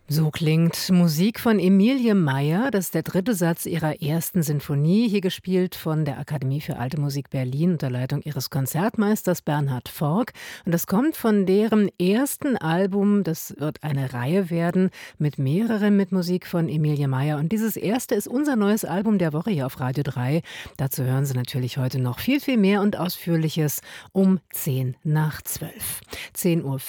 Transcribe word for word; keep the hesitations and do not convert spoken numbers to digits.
So klingt Musik von Emilie Meier. Das ist der dritte Satz ihrer ersten Sinfonie, hier gespielt von der Akademie für Alte Musik Berlin unter Leitung ihres Konzertmeisters Bernhard Fork. Und das kommt von deren ersten Album. Das wird eine Reihe werden mit mehreren mit Musik von Emilie Meier. Und dieses erste ist unser neues Album der Woche hier auf Radio drei. Dazu hören Sie natürlich heute noch viel, viel mehr und Ausführliches um zehn nach zwölf. zehn Uhr